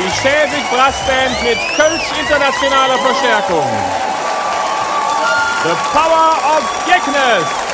Die Schäfig Brassband mit Kölsch internationaler Verstärkung. The Power of Geknes.